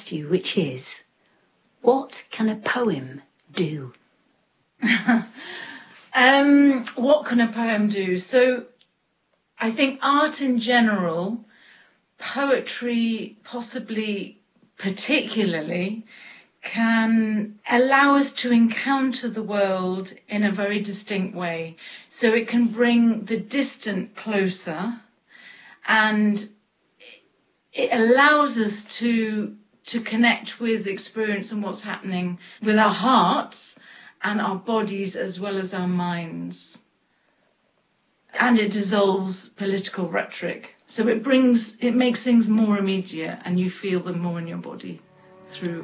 asked you, which is, what can a poem do? What can a poem do? So I think art in general, poetry possibly particularly, can allow us to encounter the world in a very distinct way. So it can bring the distant closer, and it allows us to connect with experience and what's happening with our hearts and our bodies as well as our minds. And it dissolves political rhetoric. So it makes things more immediate, and you feel them more in your body through